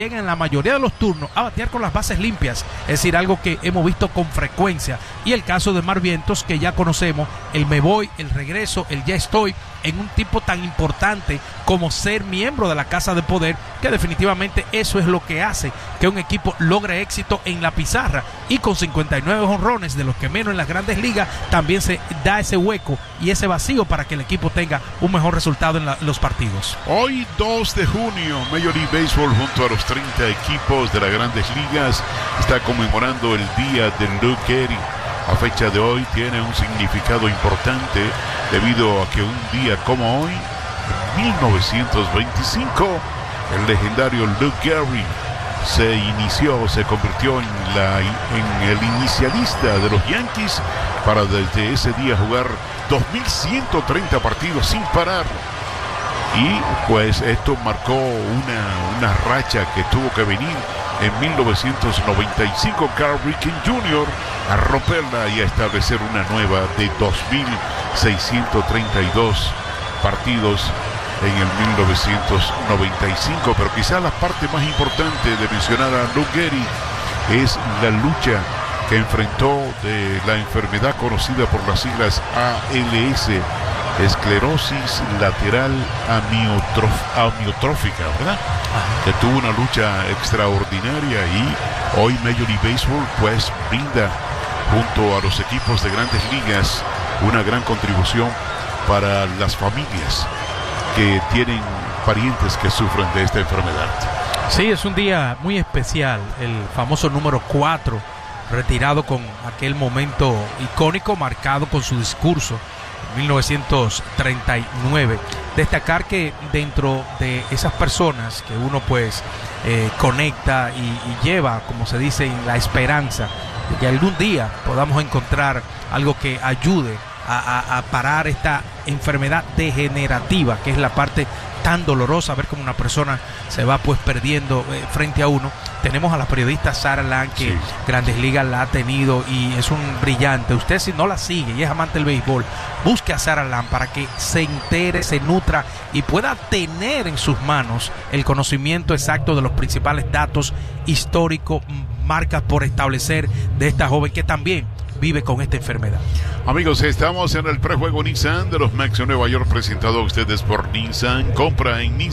llegan en la mayoría de los turnos a batear con las bases limpias, es decir, algo que hemos visto con frecuencia. Y el caso de Mar Vientos, que ya conocemos, el me voy, el regreso, el ya estoy, en un tipo tan importante como ser miembro de la Casa de Poder, que definitivamente eso es lo que hace que un equipo logre éxito en la pizarra. Y con 59 jonrones, de los que menos en las grandes ligas, también se da ese hueco y ese vacío para que el equipo tenga un mejor resultado en los partidos. Hoy 2 de junio, Major League Baseball junto a los 30 equipos de las grandes ligas está conmemorando el día de Luke Gehrig. La fecha de hoy tiene un significado importante debido a que un día como hoy, en 1925, el legendario Luke Gehrig se convirtió en el inicialista de los Yankees para desde ese día jugar 2.130 partidos sin parar. Y pues esto marcó una racha que tuvo que venir en 1995 Carl Ripken Jr. a romperla y a establecer una nueva de 2.632 partidos en el 1995. Pero quizás la parte más importante de mencionar a Luke Gehrig es la lucha que enfrentó de la enfermedad conocida por las siglas ALS, esclerosis lateral amiotrófica, ¿verdad? Que tuvo una lucha extraordinaria y hoy Major League Baseball pues brinda junto a los equipos de grandes ligas una gran contribución para las familias que tienen parientes que sufren de esta enfermedad. Sí, es un día muy especial, el famoso número 4, retirado con aquel momento icónico marcado con su discurso 1939. Destacar que dentro de esas personas que uno pues conecta y lleva, como se dice, la esperanza de que algún día podamos encontrar algo que ayude a parar esta enfermedad degenerativa, que es la parte tan dolorosa, ver cómo una persona se va pues perdiendo frente a uno. Tenemos a la periodista Sarah Land, que sí, Grandes Ligas la ha tenido y es un brillante. Usted, si no la sigue y es amante del béisbol, busque a Sarah Land para que se entere, se nutra y pueda tener en sus manos el conocimiento exacto de los principales datos históricos, marcas por establecer de esta joven que también vive con esta enfermedad. Amigos, estamos en el prejuego Nissan de los Mex en Nueva York, presentado a ustedes por Nissan. Compra en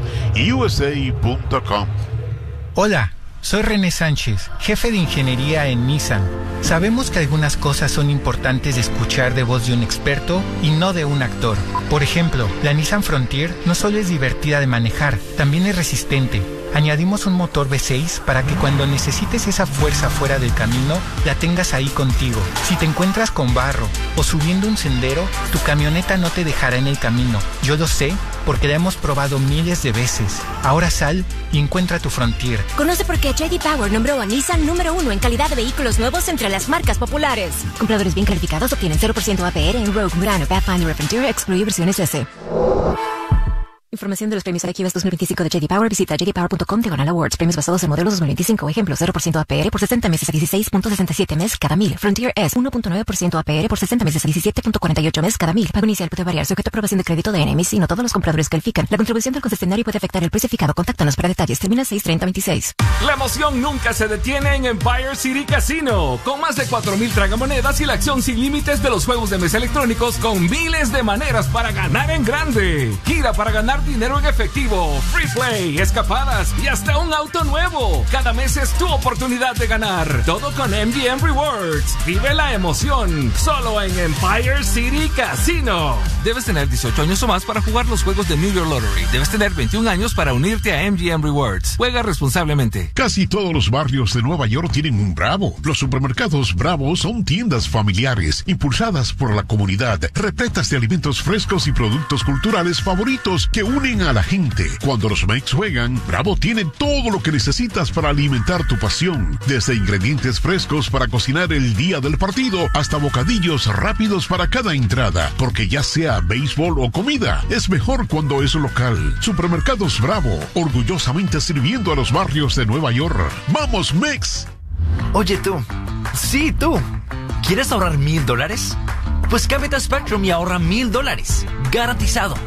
nissanusa.com. Hola, soy René Sánchez, jefe de ingeniería en Nissan. Sabemos que algunas cosas son importantes de escuchar de voz de un experto y no de un actor. Por ejemplo, la Nissan Frontier no solo es divertida de manejar, también es resistente. Añadimos un motor V6 para que cuando necesites esa fuerza fuera del camino, la tengas ahí contigo. Si te encuentras con barro o subiendo un sendero, tu camioneta no te dejará en el camino. Yo lo sé porque la hemos probado miles de veces. Ahora sal y encuentra tu Frontier. Conoce por qué J.D. Power nombró a Nissan número 1 en calidad de vehículos nuevos entre las marcas populares. Compradores bien calificados obtienen 0% APR en Rogue, Murano, Pathfinder y Frontier, excluye versiones S. Información de los premios IQS 2025 de J.D. Power. Visita jdpower.com/awards. Premios basados en modelos 2025. Ejemplo, 0% APR por 60 meses a 16.67 mes cada 1000. Frontier S, 1.9% APR por 60 meses a 17.48 mes cada 1000. Pago inicial puede variar sujeto a aprobación de crédito de NMS y no todos los compradores califican. La contribución del concesionario puede afectar el precio fijado. Contáctanos para detalles. Termina 6/30/26. La emoción nunca se detiene en Empire City Casino. Con más de 4,000 tragamonedas y la acción sin límites de los juegos de mesa electrónicos con miles de maneras para ganar en grande. Gira para ganar dinero en efectivo, free play, escapadas y hasta un auto nuevo. Cada mes es tu oportunidad de ganar. Todo con MGM Rewards. Vive la emoción solo en Empire City Casino. Debes tener 18 años o más para jugar los juegos de New York Lottery. Debes tener 21 años para unirte a MGM Rewards. Juega responsablemente. Casi todos los barrios de Nueva York tienen un Bravo. Los supermercados Bravo son tiendas familiares, impulsadas por la comunidad, repletas de alimentos frescos y productos culturales favoritos que unen a la gente. Cuando los Mex juegan, Bravo tiene todo lo que necesitas para alimentar tu pasión. Desde ingredientes frescos para cocinar el día del partido, hasta bocadillos rápidos para cada entrada. Porque ya sea béisbol o comida, es mejor cuando es local. Supermercados Bravo, orgullosamente sirviendo a los barrios de Nueva York. ¡Vamos, Mex! Oye tú, sí tú, ¿quieres ahorrar $1,000? Pues cámbiate a Spectrum y ahorra $1,000, garantizado.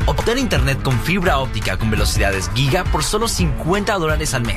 Obtén internet con fibra óptica con velocidades giga por solo $50 al mes.